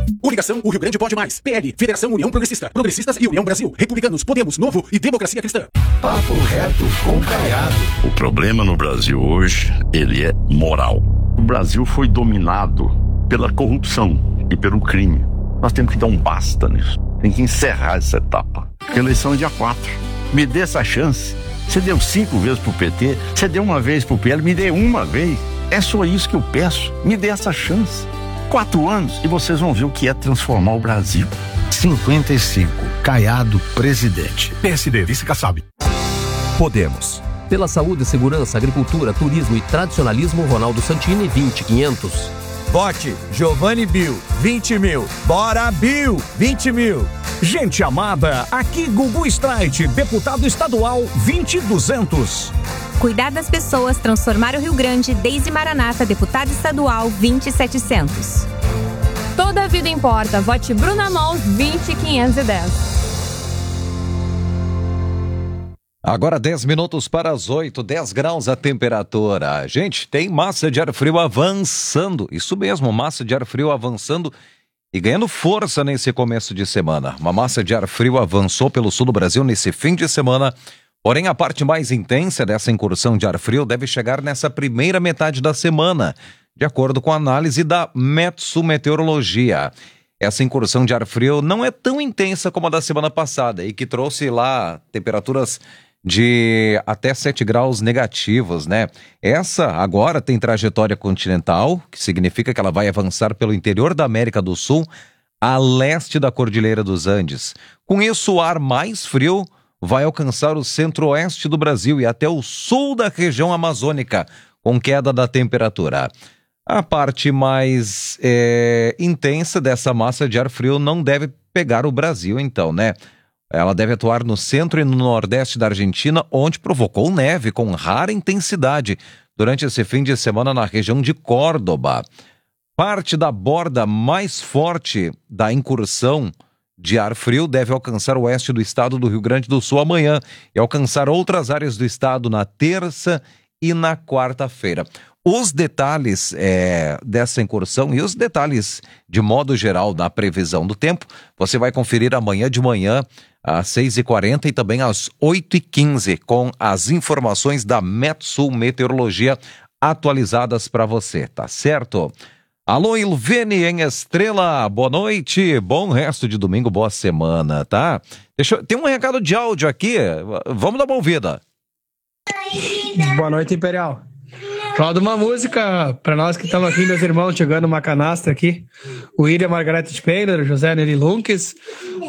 Coligação O Rio Grande Pode Mais. PL, Federação União Progressista, Progressistas e União Brasil, Republicanos, Podemos, Novo e Democracia Cristã. Papo reto com Caiado. O problema no Brasil hoje, ele é moral. O Brasil foi dominado pela corrupção e pelo crime. Nós temos que dar um basta nisso. Tem que encerrar essa etapa. A eleição é dia 4. Me dê essa chance. Você deu 5 vezes pro PT, você deu uma vez pro PL, me dê uma vez. É só isso que eu peço. Me dê essa chance. 4 anos e vocês vão ver o que é transformar o Brasil. 55. Caiado, presidente. PSD, vice-Kassab. Podemos. Pela saúde, segurança, agricultura, turismo e tradicionalismo, Ronaldo Santini, 20.500. Vote Giovanni Bill, 20 mil. Bora Bill, 20 mil. Gente amada, aqui Gugu Streit, deputado estadual, 20.200. Cuidar das pessoas, transformar o Rio Grande, Deise Maranata, deputada estadual, 20.700. Toda a vida importa, vote Bruna Mols, 20.510. Agora 10 minutos para as 8, 10 graus a temperatura. Gente, tem massa de ar frio avançando. Isso mesmo, massa de ar frio avançando e ganhando força nesse começo de semana. Uma massa de ar frio avançou pelo sul do Brasil nesse fim de semana. Porém, a parte mais intensa dessa incursão de ar frio deve chegar nessa primeira metade da semana, de acordo com a análise da Metsu Meteorologia. Essa incursão de ar frio não é tão intensa como a da semana passada e que trouxe lá temperaturas de até 7 graus negativos, né? Essa agora tem trajetória continental, que significa que ela vai avançar pelo interior da América do Sul, a leste da Cordilheira dos Andes. Com isso, o ar mais frio vai alcançar o centro-oeste do Brasil e até o sul da região amazônica, com queda da temperatura. A parte mais intensa dessa massa de ar frio não deve pegar o Brasil, então, né? Ela deve atuar no centro e no nordeste da Argentina, onde provocou neve com rara intensidade durante esse fim de semana na região de Córdoba. Parte da borda mais forte da incursão de ar frio deve alcançar o oeste do estado do Rio Grande do Sul amanhã e alcançar outras áreas do estado na terça e na quarta-feira. Os detalhes dessa incursão e os detalhes de modo geral da previsão do tempo, você vai conferir amanhã de manhã às 6h40 e também às 8h15 com as informações da Metsu Meteorologia atualizadas para você, tá certo? Alô, Ilvene em Estrela, boa noite, bom resto de domingo, boa semana, tá? Tem um recado de áudio aqui, vamos dar uma ouvida. Boa noite, Imperial. Roda uma música para nós que estamos aqui, meus irmãos, jogando uma canastra aqui. O William Margaret Spengler, o José Neri Lunques,